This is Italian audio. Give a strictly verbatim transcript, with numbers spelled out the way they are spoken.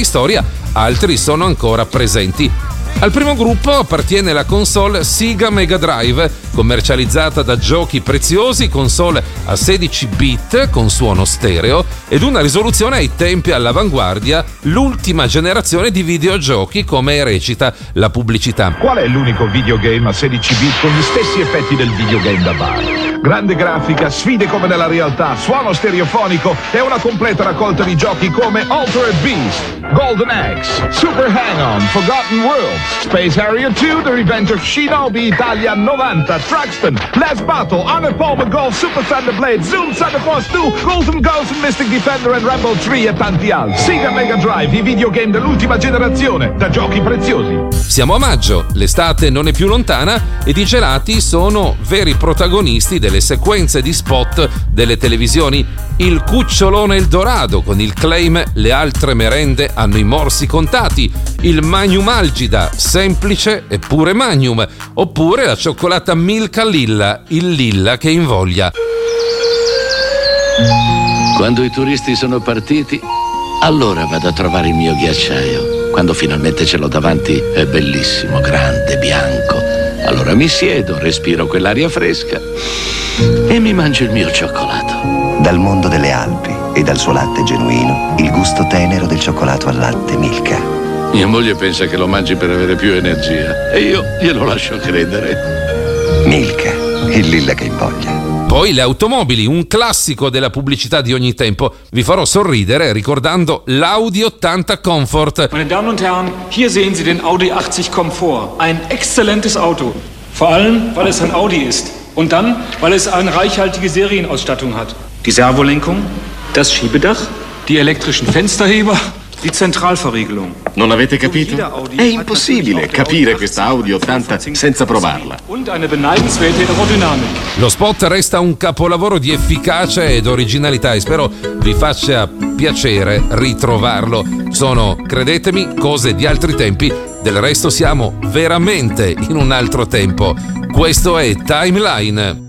storia, altri sono ancora presenti. Al primo gruppo appartiene la console Sega Mega Drive, commercializzata da Giochi Preziosi, console a sedici bit con suono stereo ed una risoluzione ai tempi all'avanguardia, l'ultima generazione di videogiochi, come recita la pubblicità. Qual è l'unico videogame a sedici bit con gli stessi effetti del videogame da bar? Grande grafica, sfide come nella realtà, suono stereofonico e una completa raccolta di giochi come Altered Beast, Golden Axe, Super Hang-On, Forgotten Worlds, Space Harrier due, The Revenge of Shinobi Italia novanta, Truxton, Last Battle, Honor Palmer Golf, Super Thunder Blade, Zoom Thunder Force due, Golden Ghost, Mystic Defender e Rumble tre e tanti altri. Sega Mega Drive, i videogame dell'ultima generazione, da Giochi Preziosi. Siamo a maggio, l'estate non è più lontana ed i gelati sono veri protagonisti delle sequenze di spot delle televisioni. Il cucciolone Eldorado con il claim "le altre merende hanno i morsi contati", il Magnum Algida, semplice eppure Magnum, oppure la cioccolata Milka Lilla, il lilla che invoglia. Quando i turisti sono partiti, allora vado a trovare il mio ghiacciaio. Quando finalmente ce l'ho davanti è bellissimo, grande, bianco. Allora mi siedo, respiro quell'aria fresca e mi mangio il mio cioccolato. Dal mondo delle Alpi e dal suo latte genuino, il gusto tenero del cioccolato al latte Milka. Mia moglie pensa che lo mangi per avere più energia e io glielo lascio credere. Milka, il lilla che invoglia. Poi le automobili, un classico della pubblicità di ogni tempo. Vi farò sorridere ricordando l'Audi ottanta Comfort. Meine Damen und Herren, hier sehen Sie den Audi achtzig Comfort. Ein exzellentes Auto. Vor allem, weil es ein Audi ist. Und dann, weil es eine reichhaltige Serienausstattung hat. Die Servolenkung, das Schiebedach, die elektrischen Fensterheber, die Zentralverriegelung. Non avete capito? È impossibile capire questa Audi ottanta senza provarla. Und eine beneidenswerte Aerodynamik. Lo spot resta un capolavoro di efficacia ed originalità e spero vi faccia piacere ritrovarlo. Sono, credetemi, cose di altri tempi. Del resto siamo veramente in un altro tempo. Questo è Timeline.